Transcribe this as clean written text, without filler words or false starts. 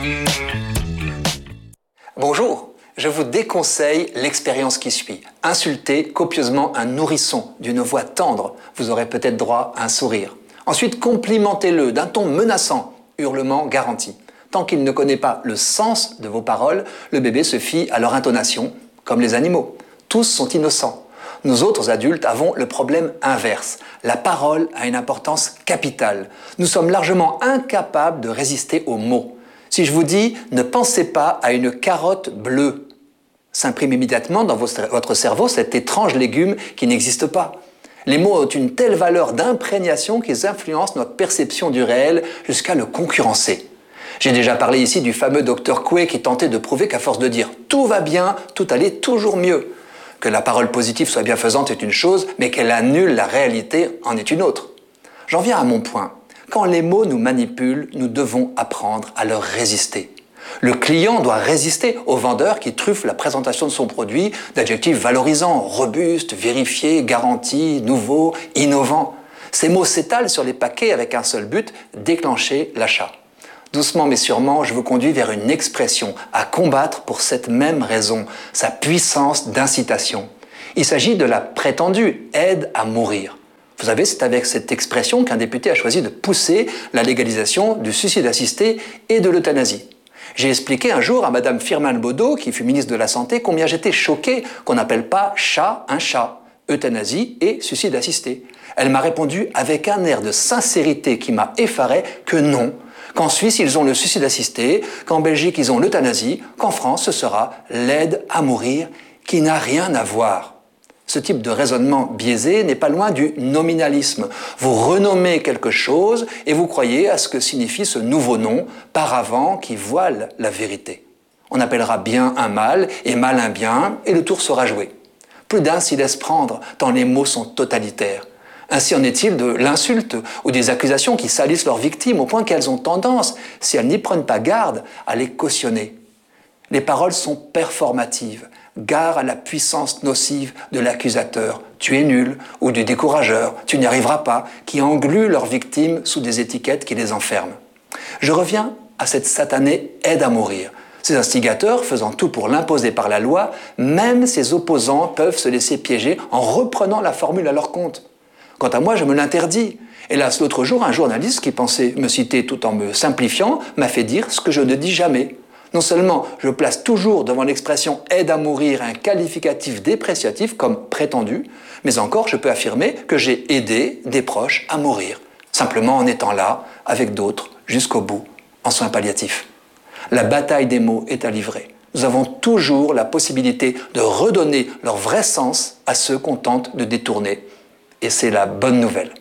Bonjour, je vous déconseille l'expérience qui suit. Insultez copieusement un nourrisson d'une voix tendre, vous aurez peut-être droit à un sourire. Ensuite, complimentez-le d'un ton menaçant, hurlement garanti. Tant qu'il ne connaît pas le sens de vos paroles, le bébé se fie à leur intonation, comme les animaux. Tous sont innocents. Nous autres adultes avons le problème inverse. La parole a une importance capitale. Nous sommes largement incapables de résister aux mots. Si je vous dis « ne pensez pas à une carotte bleue », s'imprime immédiatement dans votre cerveau cet étrange légume qui n'existe pas. Les mots ont une telle valeur d'imprégnation qu'ils influencent notre perception du réel jusqu'à le concurrencer. J'ai déjà parlé ici du fameux docteur Coué qui tentait de prouver qu'à force de dire « tout va bien, tout allait toujours mieux ». Que la parole positive soit bienfaisante est une chose, mais qu'elle annule la réalité en est une autre. J'en viens à mon point. Quand les mots nous manipulent, nous devons apprendre à leur résister. Le client doit résister au vendeur qui truffe la présentation de son produit d'adjectifs valorisants, robustes, vérifiés, garantis, nouveaux, innovants. Ces mots s'étalent sur les paquets avec un seul but, déclencher l'achat. Doucement mais sûrement, je vous conduis vers une expression à combattre pour cette même raison, sa puissance d'incitation. Il s'agit de la prétendue aide à mourir. Vous savez, c'est avec cette expression qu'un député a choisi de pousser la légalisation du suicide assisté et de l'euthanasie. J'ai expliqué un jour à Madame Firmin Lebaudot, qui fut ministre de la Santé, combien j'étais choqué qu'on n'appelle pas chat un chat, euthanasie et suicide assisté. Elle m'a répondu avec un air de sincérité qui m'a effaré que non, qu'en Suisse ils ont le suicide assisté, qu'en Belgique ils ont l'euthanasie, qu'en France ce sera l'aide à mourir, qui n'a rien à voir. Ce type de raisonnement biaisé n'est pas loin du nominalisme. Vous renommez quelque chose et vous croyez à ce que signifie ce nouveau nom, paravent qui voile la vérité. On appellera bien un mal et mal un bien et le tour sera joué. Plus d'un s'y laisse prendre tant les mots sont totalitaires. Ainsi en est-il de l'insulte ou des accusations qui salissent leurs victimes au point qu'elles ont tendance, si elles n'y prennent pas garde, à les cautionner. Les paroles sont performatives. Gare à la puissance nocive de l'accusateur, tu es nul, ou du décourageur, tu n'y arriveras pas, qui englue leurs victimes sous des étiquettes qui les enferment. Je reviens à cette satanée aide à mourir. Ces instigateurs, faisant tout pour l'imposer par la loi, même ses opposants peuvent se laisser piéger en reprenant la formule à leur compte. Quant à moi, je me l'interdis. Hélas, l'autre jour, un journaliste qui pensait me citer tout en me simplifiant m'a fait dire ce que je ne dis jamais. Non seulement je place toujours devant l'expression « aide à mourir » un qualificatif dépréciatif comme prétendu, mais encore je peux affirmer que j'ai aidé des proches à mourir, simplement en étant là, avec d'autres, jusqu'au bout, en soins palliatifs. La bataille des mots est à livrer. Nous avons toujours la possibilité de redonner leur vrai sens à ceux qu'on tente de détourner. Et c'est la bonne nouvelle.